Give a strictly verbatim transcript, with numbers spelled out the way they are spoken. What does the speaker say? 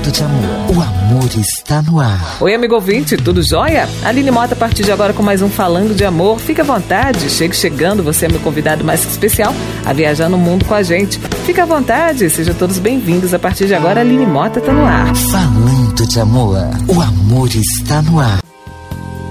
Falando de amor, o amor está no ar. Oi, amigo ouvinte, tudo jóia? Aline Mota a partir de agora com mais um Falando de Amor. Fique à vontade, chegue chegando, você é meu convidado mais que especial a viajar no mundo com a gente. Fique à vontade, sejam todos bem-vindos. A partir de agora, Aline Mota está no ar. Falando de amor, o amor está no ar.